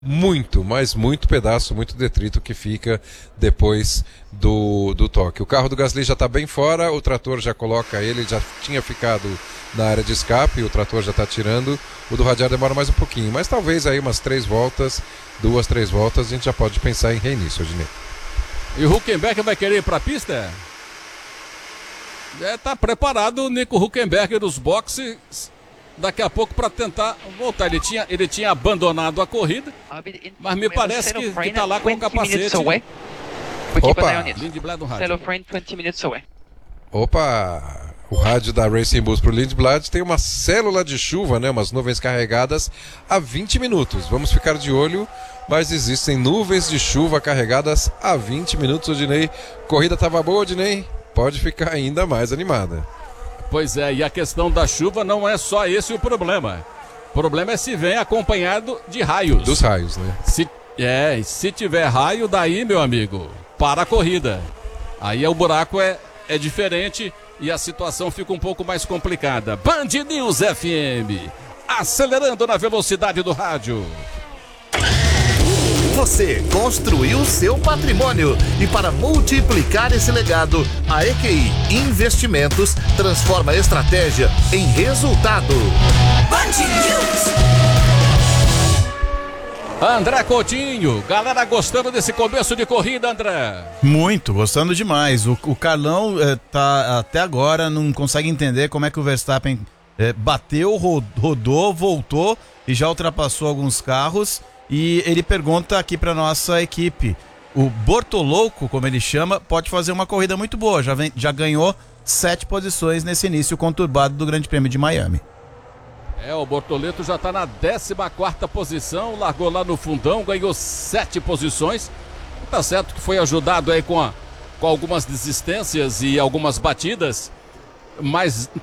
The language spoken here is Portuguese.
muito, mas muito pedaço, muito detrito que fica depois do toque. O carro do Gasly já está bem fora, o trator já coloca ele, já tinha ficado na área de escape, o trator já está tirando, o do radiar demora mais um pouquinho, mas talvez aí umas 3 voltas, 2, 3 voltas, a gente já pode pensar em reinício, Odinei. E o Hülkenberg vai querer ir para a pista? Tá preparado o Nico Hülkenberg dos boxes daqui a pouco para tentar voltar. Ele tinha abandonado a corrida, mas me parece que tá lá com o capacete. Opa! Lindblad no rádio. Opa! O rádio da Racing Bulls pro Lindblad tem uma célula de chuva, né? Umas nuvens carregadas há 20 minutos. Vamos ficar de olho, mas existem nuvens de chuva carregadas há 20 minutos, Odinei. Corrida tava boa, Odinei? Pode ficar ainda mais animada. Pois é, e a questão da chuva não é só esse o problema. O problema é se vem acompanhado de raios. Dos raios, né? Se tiver raio, daí, meu amigo, para a corrida. Aí o buraco é diferente e a situação fica um pouco mais complicada. Band News FM, acelerando na velocidade do rádio. Você construiu seu patrimônio e para multiplicar esse legado, a EQI Investimentos transforma a estratégia em resultado. André Coutinho, galera gostando desse começo de corrida, André? Muito, gostando demais. O Carlão tá até agora não consegue entender como é que o Verstappen bateu, rodou, voltou e já ultrapassou alguns carros. E ele pergunta aqui para nossa equipe, o Bortolouco, como ele chama, pode fazer uma corrida muito boa, já ganhou 7 posições nesse início conturbado do Grande Prêmio de Miami. O Bortoleto já está na 14ª posição, largou lá no fundão, ganhou 7 posições. Tá certo que foi ajudado aí com algumas desistências e algumas batidas, mas